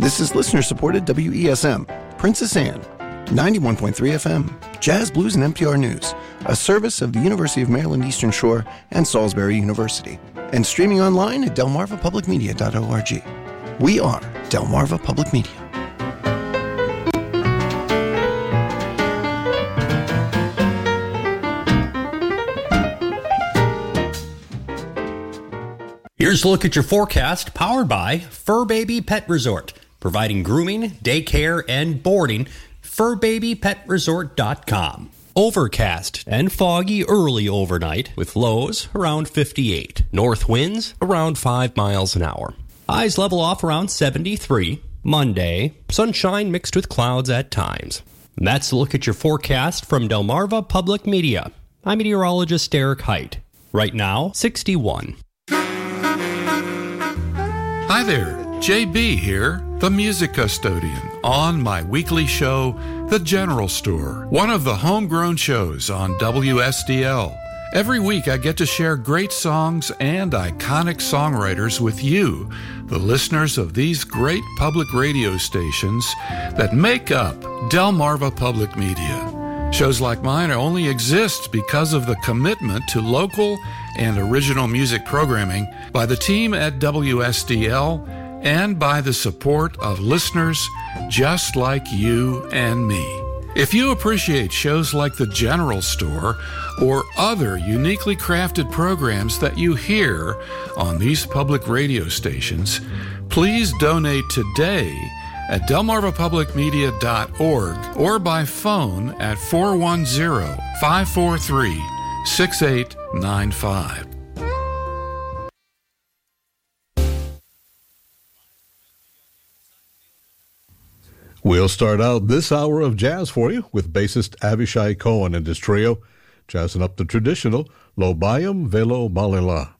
This is listener-supported WESM, Princess Anne, 91.3 FM, Jazz, Blues, and NPR News, a service of the University of Maryland Eastern Shore and Salisbury University, and streaming online at delmarvapublicmedia.org. We are Delmarva Public Media. Here's a look at your forecast, powered by Fur Baby Pet Resort, providing grooming, daycare, and boarding. FurBabyPetResort.com. Overcast and foggy early overnight with lows around 58. North winds around 5 miles an hour. Highs level off around 73. Monday, sunshine mixed with clouds at times. And that's a look at your forecast from Delmarva Public Media. I'm meteorologist Derek Height. Right now, 61. Hi there, JB here, the music custodian, on my weekly show, The General Store, one of the homegrown shows on WSDL. Every week I get to share great songs and iconic songwriters with you, the listeners of these great public radio stations that make up Delmarva Public Media. Shows like mine only exist because of the commitment to local and original music programming by the team at WSDL and by the support of listeners just like you and me. If you appreciate shows like The General Store or other uniquely crafted programs that you hear on these public radio stations, please donate today at delmarvapublicmedia.org or by phone at 410-543-6895. We'll start out this hour of jazz for you with bassist Avishai Cohen and his trio, jazzing up the traditional Lo Bayam Velo Malila.